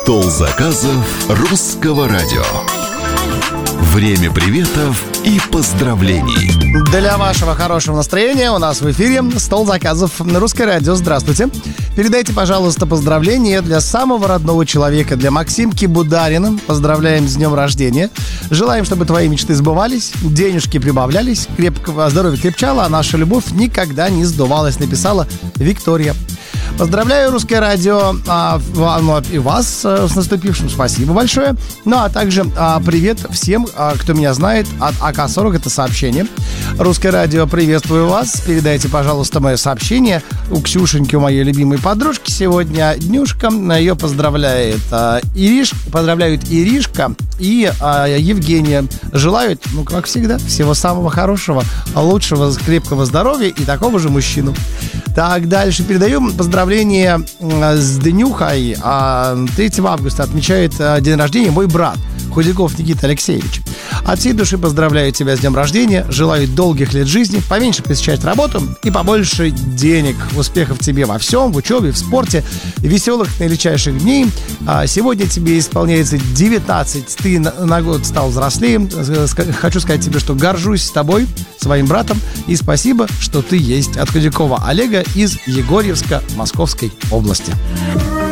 Стол заказов русского радио. Время приветов и поздравлений. Для вашего хорошего настроения у нас в эфире стол заказов на Русское радио. Здравствуйте. Передайте, пожалуйста, поздравления для самого родного человека, для Максимки Бударина. Поздравляем с днем рождения. Желаем, чтобы твои мечты сбывались, денежки прибавлялись, крепкого здоровья крепчало, а наша любовь никогда не сдувалась, написала Виктория. Поздравляю Русское радио и вас с наступившим. Спасибо большое. Ну, а также привет всем, кто меня знает от АК-40. Это сообщение. Русское радио, приветствую вас. Передайте, пожалуйста, мое сообщение у Ксюшеньки, у моей любимой подружки. Сегодня днюшка. Ее поздравляют Иришка и Евгения. Желают, ну, как всегда, всего самого хорошего, лучшего, крепкого здоровья и такого же мужчину. Так, дальше передаю поздравления с днюхой. 3 августа отмечает день рождения мой брат Худяков Никита Алексеевич. От всей души поздравляю тебя с днем рождения. Желаю долгих лет жизни, поменьше посещать работу и побольше денег. Успехов тебе во всем, в учебе, в спорте, веселых наилучших дней. Сегодня тебе исполняется 19. Ты на год стал взрослее. Хочу сказать тебе, что горжусь тобой, своим братом. И спасибо, что ты есть. От Худякова Олега из Егорьевска Московской области.